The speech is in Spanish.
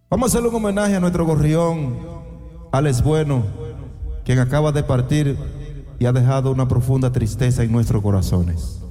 Vamos a hacerle un homenaje a nuestro gorrión, Alex Bueno, quien acaba de partir y ha dejado una profunda tristeza en nuestros corazones.